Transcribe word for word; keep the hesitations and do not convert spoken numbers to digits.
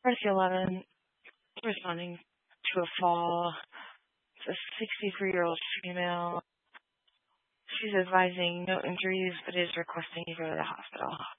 Emergency eleven, responding to a fall. It's a sixty-three-year-old female. She's advising no injuries, but is requesting you go to the hospital.